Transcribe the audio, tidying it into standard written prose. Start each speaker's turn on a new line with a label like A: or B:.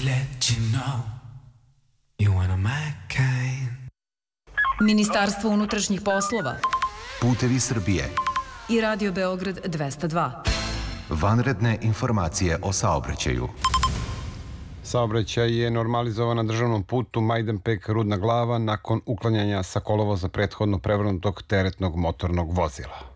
A: Ministarstvo unutrašnjih poslova
B: Putevi Srbije
A: i Radio Beograd 202.
B: Vanredne informacije o saobraćaju.
C: Saobraćaj je normalizovan na državnom putu Majdanpek-Rudna Glava nakon uklanjanja sa kolovoza prethodno prevrnutog teretnog motornog vozila.